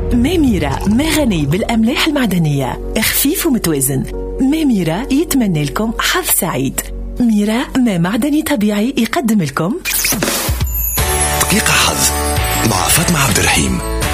ميرا ما غني بالأملاح المعدنية، خفيف ومتوازن. ميرا يتمنى لكم حظ سعيد. ميرا ما معدني طبيعي يقدم لكم دقيقة حظ مع فاطمة عبد الرحيم.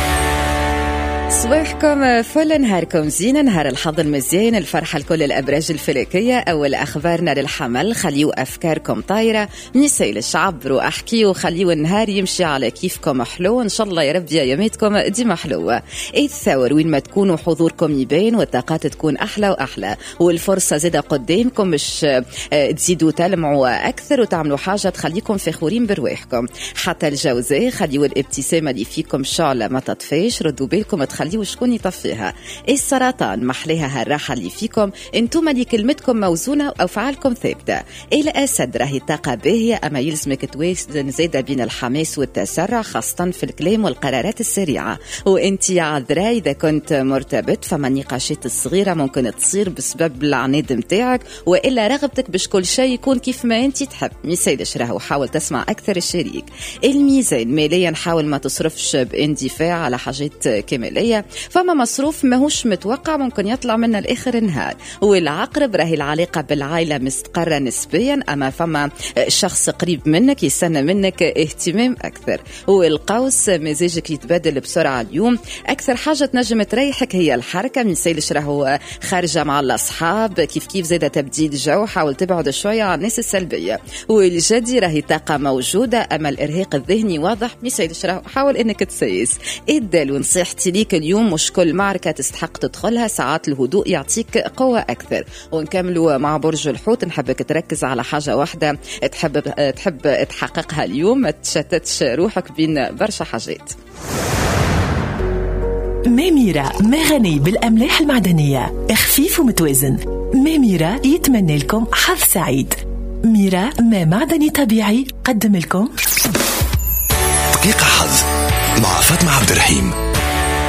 صباحكم فل، نهاركم زين، نهار الحظ المزيان، الفرحة لكل الأبراج الفلكية. أول أخبارنا للحمل، خليوا أفكاركم طايرة، نسيلش عبروا أحكيوا، خليوا النهار يمشي على كيفكم حلو، إن شاء الله يا رب ياميتكم ديما حلوة. الثور وين ما تكونوا حضوركم يبين، والطاقات تكون أحلى وأحلى، والفرصة زادة قدامكم باش تزيدوا تلمعوا أكثر وتعملوا حاجة تخليكم فخورين برواحكم. حتى الجوزاء خليوا الابتسامة اللي فيكم شعلة ما تطفيش، ردوا بالكم تخليوا شكون يطفيها. السرطان محليها هالراحة اللي فيكم، انتم اللي كلمتكم موزونة وأفعالكم ثابتة. الأسد راهي طاقة باهية، أما يلزمك توازن زيادة بين الحماس والتسرع، خاصة في الكلام والقرارات السريعة. وانت يا عذراء إذا كنت مرتبط، فما النقاشات الصغيرة ممكن تصير بسبب العناد متاعك، وإلا رغبتك باش كل شيء يكون كيف ما انت تحب. ميسايدش راهو حاول تسمع أكثر الشريك. الميزان ماليا حاول ما تصرفش باندفاع على حاجات كمالية، فما مصروف ماهوش متوقع ممكن يطلع من الآخر النهار. والعقرب راهي العلاقة بالعائلة مستقرة نسبيا، أما فما شخص قريب منك يستنى منك اهتمام أكثر. والقوس مزاجك يتبادل بسرعة اليوم، أكثر حاجة تنجم تريحك هي الحركة، منسيلش راهو خارجة مع الأصحاب، كيف زادة تبديل جو، حاول تبعد شوية عن الناس السلبية. والجدي راهي طاقة موجودة، أما الإرهاق الذهني واضح، منسيلش راهو حاول إنك تسيس. الدال ونصيحتي ليك اليوم، مش كل معركة تستحق تدخلها، ساعات الهدوء يعطيك قوة أكثر. ونكملوا مع برج الحوت، نحبك تركز على حاجة واحدة تحب تحققها اليوم، ما تشتتش روحك بين برشا حاجات. ميرا ما غني بالأملاح المعدنية، خفيف ومتوازن. ميرا يتمنى لكم حظ سعيد. ميرا ما معدني طبيعي قدم لكم دقيقة حظ مع فاطمة عبد الرحيم.